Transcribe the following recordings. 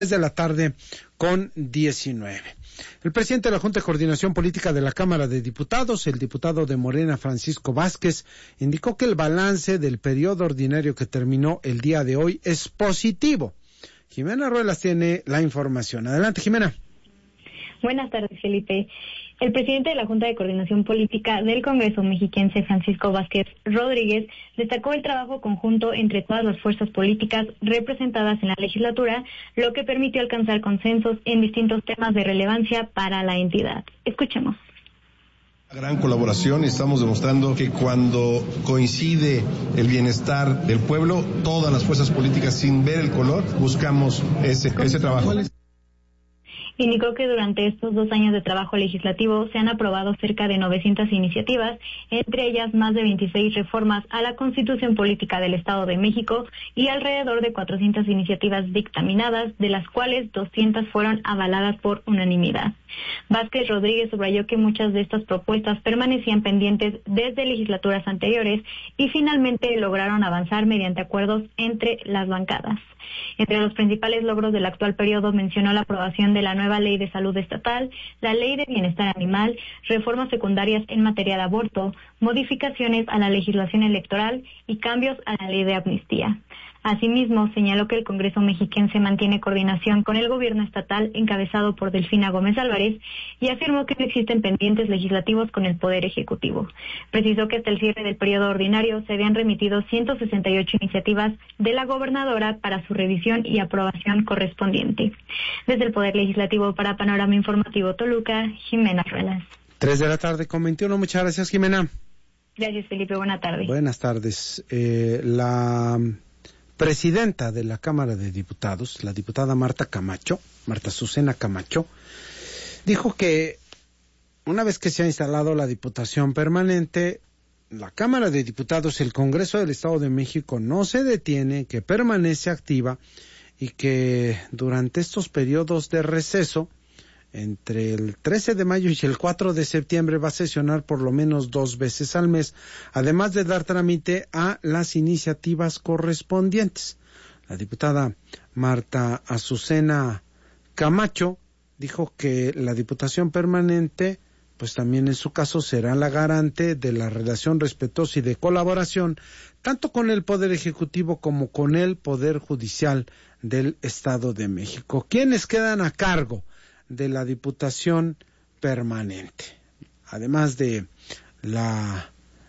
de la tarde con 19. El presidente de la Junta de Coordinación Política de la Cámara de Diputados, el diputado de Morena, Francisco Vázquez, indicó que el balance del periodo ordinario que terminó el día de hoy es positivo. Jimena Ruelas tiene la información. Adelante, Jimena. Buenas tardes, Felipe. El presidente de la Junta de Coordinación Política del Congreso mexiquense, Francisco Vázquez Rodríguez, destacó el trabajo conjunto entre todas las fuerzas políticas representadas en la legislatura, lo que permitió alcanzar consensos en distintos temas de relevancia para la entidad. Escuchemos. Gran colaboración, estamos demostrando que cuando coincide el bienestar del pueblo, todas las fuerzas políticas, sin ver el color, buscamos ese trabajo. Indicó que durante estos 2 años de trabajo legislativo se han aprobado cerca de 900 iniciativas, entre ellas más de 26 reformas a la Constitución Política del Estado de México y alrededor de 400 iniciativas dictaminadas, de las cuales 200 fueron avaladas por unanimidad. Vázquez Rodríguez subrayó que muchas de estas propuestas permanecían pendientes desde legislaturas anteriores y finalmente lograron avanzar mediante acuerdos entre las bancadas. Entre los principales logros del actual periodo mencionó la aprobación de la nueva Ley de Salud Estatal, la Ley de Bienestar Animal, reformas secundarias en materia de aborto, modificaciones a la legislación electoral y cambios a la Ley de Amnistía. Asimismo, señaló que el Congreso mexiquense mantiene coordinación con el gobierno estatal encabezado por Delfina Gómez Álvarez y afirmó que no existen pendientes legislativos con el Poder Ejecutivo. Precisó que hasta el cierre del periodo ordinario se habían remitido 168 iniciativas de la gobernadora para su revisión y aprobación correspondiente. Desde el Poder Legislativo para Panorama Informativo Toluca, Jimena Ruelas. 3 de la tarde con 21. Muchas gracias, Jimena. Gracias, Felipe. Buenas tardes. Buenas tardes. La presidenta de la Cámara de Diputados, la diputada Marta Azucena Camacho, dijo que una vez que se ha instalado la Diputación Permanente, la Cámara de Diputados, el Congreso del Estado de México no se detiene, que permanece activa y que durante estos periodos de receso, entre el 13 de mayo y el 4 de septiembre, va a sesionar por lo menos 2 veces al mes, además de dar trámite a las iniciativas correspondientes. La diputada Marta Azucena Camacho dijo que la Diputación Permanente, pues también en su caso será la garante de la relación respetuosa y de colaboración, tanto con el Poder Ejecutivo como con el Poder Judicial del Estado de México. ¿Quiénes quedan a cargo de la Diputación Permanente? Además de la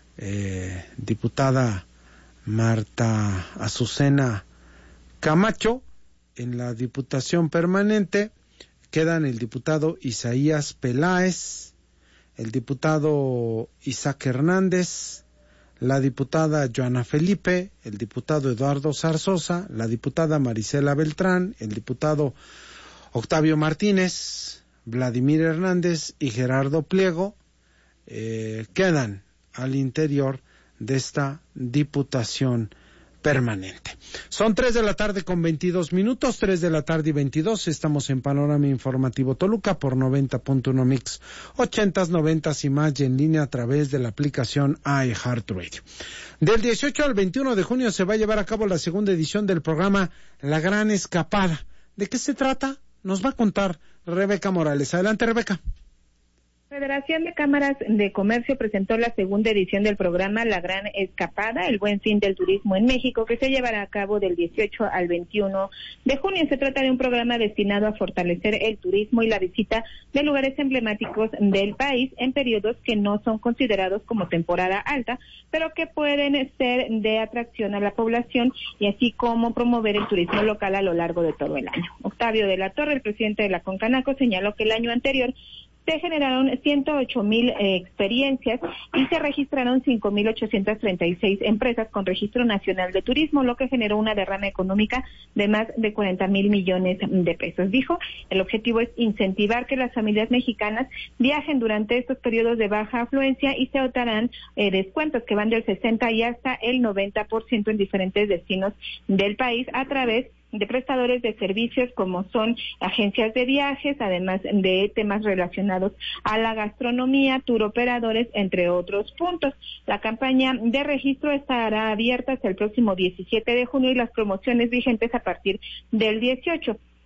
diputada Marta Azucena Camacho, en la Diputación Permanente quedan el diputado Isaías Peláez, el diputado Isaac Hernández, la diputada Joana Felipe, el diputado Eduardo Zarzosa, la diputada Marisela Beltrán, el diputado Octavio Martínez, Vladimir Hernández y Gerardo Pliego quedan al interior de esta Diputación Permanente. Son 3 de la tarde con 22 minutos, 3 de la tarde y 22, estamos en Panorama Informativo Toluca por 90.1 Mix, 80s, 90s y más, y en línea a través de la aplicación iHeartRadio. Del 18 al 21 de junio se va a llevar a cabo la segunda edición del programa La Gran Escapada. ¿De qué se trata? Nos va a contar Rebeca Morales. Adelante, Rebeca. La Federación de Cámaras de Comercio presentó la segunda edición del programa La Gran Escapada, el buen fin del turismo en México, que se llevará a cabo del 18 al 21 de junio. Se trata de un programa destinado a fortalecer el turismo y la visita de lugares emblemáticos del país en periodos que no son considerados como temporada alta, pero que pueden ser de atracción a la población y así como promover el turismo local a lo largo de todo el año. Octavio de la Torre, el presidente de la Concanaco, señaló que el año anterior se generaron 108,000 experiencias y se registraron 5,836 empresas con registro nacional de turismo, lo que generó una derrama económica de más de 40,000 millones de pesos. Dijo, el objetivo es incentivar que las familias mexicanas viajen durante estos periodos de baja afluencia y se otorgarán descuentos que van del 60 y hasta el 90% en diferentes destinos del país a través de prestadores de servicios como son agencias de viajes, además de temas relacionados a la gastronomía, turoperadores, entre otros puntos. La campaña de registro estará abierta hasta el próximo 17 de junio y las promociones vigentes a partir del 18.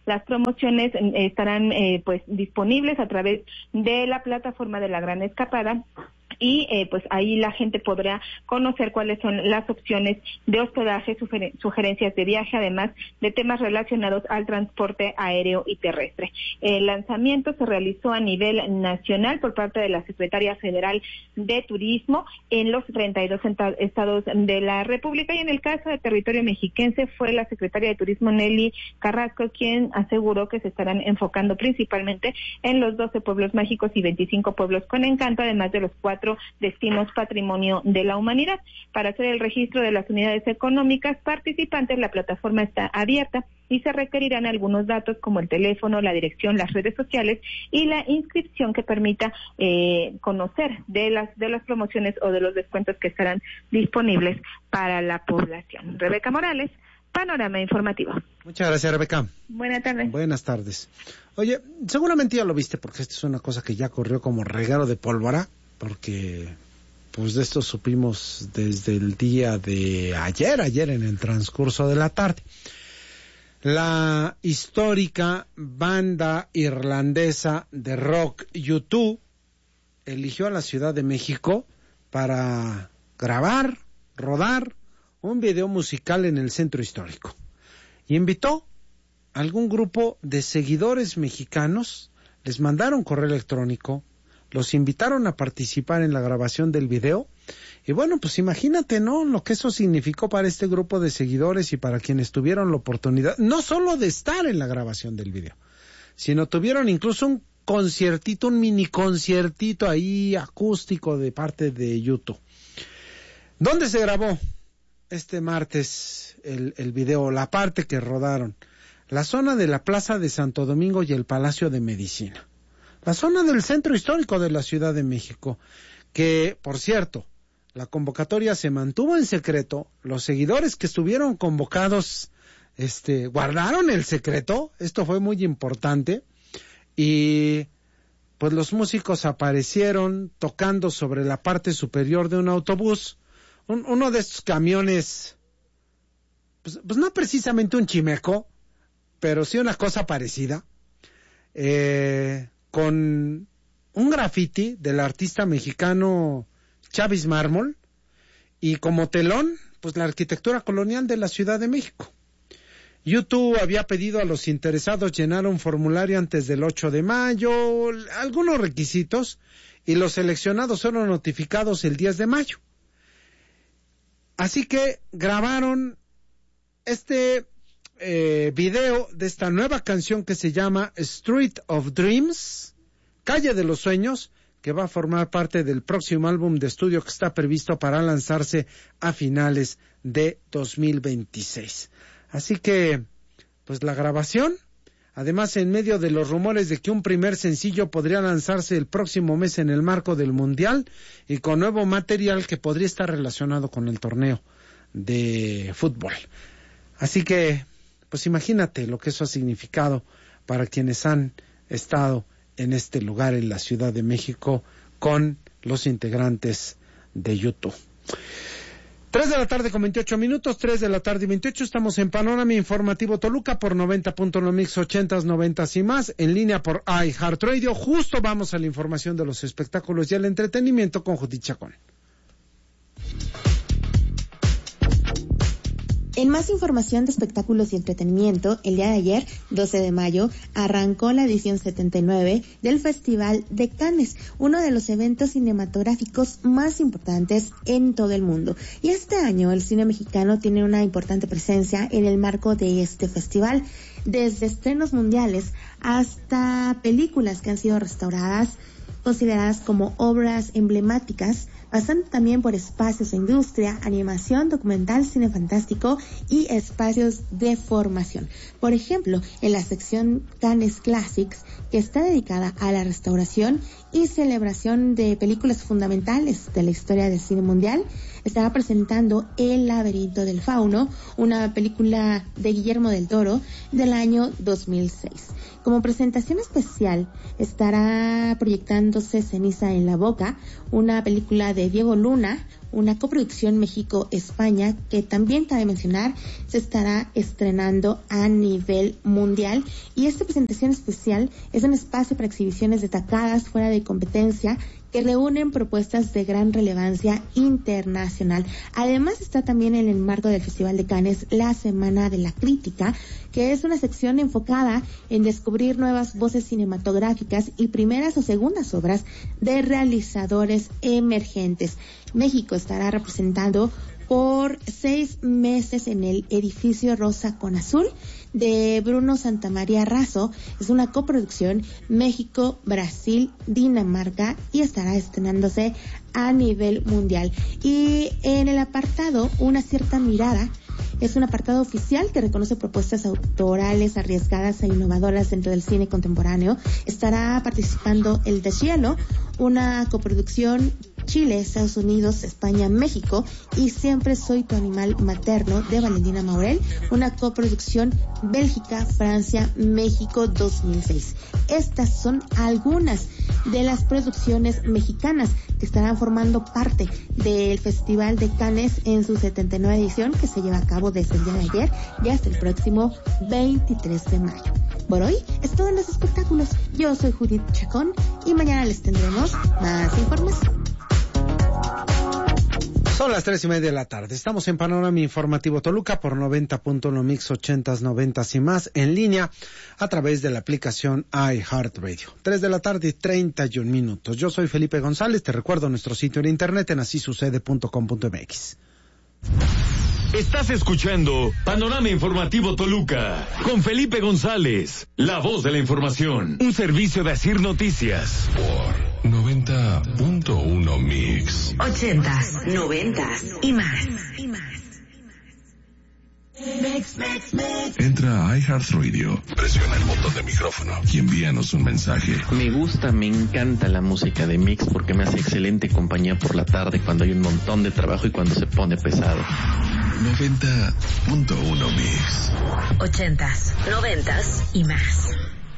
Las promociones estarán pues disponibles a través de la plataforma de La Gran Escapada. Y pues ahí la gente podrá conocer cuáles son las opciones de hospedaje, sugerencias de viaje, además de temas relacionados al transporte aéreo y terrestre. El lanzamiento se realizó a nivel nacional por parte de la Secretaría Federal de Turismo en los 32 estados de la República, y en el caso de territorio mexiquense fue la Secretaria de Turismo Nelly Carrasco quien aseguró que se estarán enfocando principalmente en los 12 pueblos mágicos y 25 pueblos con encanto, además de los 4 destinos patrimonio de la humanidad. Para hacer el registro de las unidades económicas participantes, la plataforma está abierta y se requerirán algunos datos como el teléfono, la dirección, las redes sociales y la inscripción que permita conocer de las promociones o de los descuentos que estarán disponibles para la población. Rebeca Morales, Panorama Informativo. Muchas gracias, Rebeca. Buenas tardes. Buenas tardes. Oye, seguramente ya lo viste porque esta es una cosa que ya corrió como reguero de pólvora, porque pues de esto supimos desde el día de ayer en el transcurso de la tarde. La histórica banda irlandesa de rock U2 eligió a la Ciudad de México para grabar, rodar un video musical en el centro histórico. Y invitó a algún grupo de seguidores mexicanos, les mandaron correo electrónico, los invitaron a participar en la grabación del video, y bueno, pues imagínate, ¿no?, lo que eso significó para este grupo de seguidores y para quienes tuvieron la oportunidad, no solo de estar en la grabación del video, sino tuvieron incluso un conciertito, un mini conciertito ahí acústico de parte de U2. ¿Dónde se grabó este martes el video, la parte que rodaron? La zona de la Plaza de Santo Domingo y el Palacio de Medicina. La zona del centro histórico de la Ciudad de México, que, por cierto, la convocatoria se mantuvo en secreto. Los seguidores que estuvieron convocados guardaron el secreto. Esto fue muy importante. Y pues los músicos aparecieron tocando sobre la parte superior de un autobús, uno de estos camiones, pues no precisamente un chimeco, pero sí una cosa parecida, con un graffiti del artista mexicano Chavis Mármol, y como telón, pues la arquitectura colonial de la Ciudad de México. U2 había pedido a los interesados llenar un formulario antes del 8 de mayo, algunos requisitos, y los seleccionados fueron notificados el 10 de mayo. Así que grabaron este video de esta nueva canción que se llama Street of Dreams, Calle de los Sueños, que va a formar parte del próximo álbum de estudio que está previsto para lanzarse a finales de 2026. Así que, pues la grabación, además en medio de los rumores de que un primer sencillo podría lanzarse el próximo mes en el marco del Mundial y con nuevo material que podría estar relacionado con el torneo de fútbol. Así que, pues imagínate lo que eso ha significado para quienes han estado en este lugar en la Ciudad de México con los integrantes de U2. 3 de la tarde con 28 minutos, 3 de la tarde y 28, estamos en Panorama Informativo Toluca por 90.1 Mix 80s, 90s y más, en línea por iHeartRadio. Justo vamos a la información de los espectáculos y el entretenimiento con Judith Chacón. En más información de espectáculos y entretenimiento, el día de ayer, 12 de mayo, arrancó la edición 79 del Festival de Cannes, uno de los eventos cinematográficos más importantes en todo el mundo. Y este año el cine mexicano tiene una importante presencia en el marco de este festival, desde estrenos mundiales hasta películas que han sido restauradas, consideradas como obras emblemáticas, pasando también por espacios de industria, animación, documental, cine fantástico y espacios de formación. Por ejemplo, en la sección Cannes Classics, que está dedicada a la restauración y celebración de películas fundamentales de la historia del cine mundial, estará presentando El laberinto del fauno, una película de Guillermo del Toro del año 2006. Como presentación especial estará proyectándose Ceniza en la Boca, una película de Diego Luna, una coproducción México-España que también cabe mencionar se estará estrenando a nivel mundial, y esta presentación especial es un espacio para exhibiciones destacadas fuera de competencia que reúnen propuestas de gran relevancia internacional. Además está también en el marco del Festival de Cannes la Semana de la Crítica, que es una sección enfocada en descubrir nuevas voces cinematográficas y primeras o segundas obras de realizadores emergentes. México estará representado por 6 meses en el edificio Rosa con Azul de Bruno Santamaría Razo. Es una coproducción México, Brasil, Dinamarca y estará estrenándose a nivel mundial. Y en el apartado Una cierta mirada, es un apartado oficial que reconoce propuestas autorales arriesgadas e innovadoras dentro del cine contemporáneo. Estará participando El Deshielo, una coproducción Chile, Estados Unidos, España, México, y Siempre soy tu animal materno de Valentina Maurel, una coproducción Bélgica, Francia, México 2006. Estas son algunas de las producciones mexicanas que estarán formando parte del Festival de Cannes en su 79 edición, que se lleva a cabo desde el día de ayer y hasta el próximo 23 de mayo. Por hoy es todo en los espectáculos. Yo soy Judith Chacón y mañana les tendremos más información. Son las 3:30 de la tarde. Estamos en Panorama Informativo Toluca por 90.1 Mix 80s, 90s y más, en línea a través de la aplicación iHeartRadio. 3 de la tarde y 31 minutos. Yo soy Felipe González. Te recuerdo nuestro sitio en internet en asisucede.com.mx. Estás escuchando Panorama Informativo Toluca con Felipe González, la voz de la información. Un servicio de Asir Noticias. Por 90.1 Mix. 80s, 90s y más. Entra a iHeartRadio, presiona el botón de micrófono y envíanos un mensaje. Me gusta, me encanta la música de Mix porque me hace excelente compañía por la tarde cuando hay un montón de trabajo y cuando se pone pesado. 90.1 Mix. 80s, 90s y más.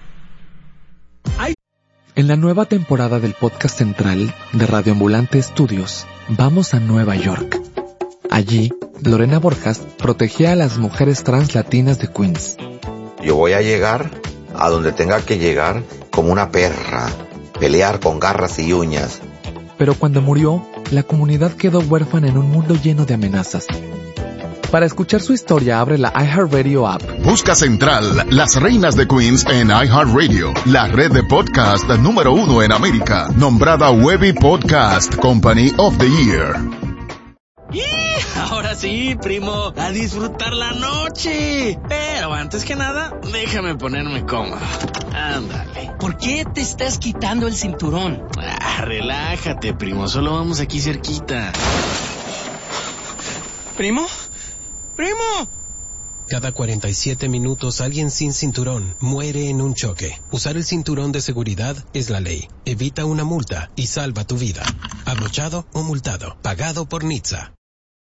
En la nueva temporada del podcast central de Radio Ambulante Estudios, vamos a Nueva York. Allí, Lorena Borjas protegía a las mujeres trans latinas de Queens. Yo voy a llegar a donde tenga que llegar como una perra, pelear con garras y uñas. Pero cuando murió, la comunidad quedó huérfana en un mundo lleno de amenazas. Para escuchar su historia, abre la iHeartRadio app. Busca Central, Las Reinas de Queens en iHeartRadio, la red de podcast número 1 en América, nombrada Webby Podcast Company of the Year. Ahora sí, primo, a disfrutar la noche. Pero antes que nada, déjame ponerme cómodo. Ándale. ¿Por qué te estás quitando el cinturón? Relájate, primo, solo vamos aquí cerquita. ¿Primo? ¡Primo! Cada 47 minutos alguien sin cinturón muere en un choque. Usar el cinturón de seguridad es la ley. Evita una multa y salva tu vida. Abrochado o multado. Pagado por NHTSA.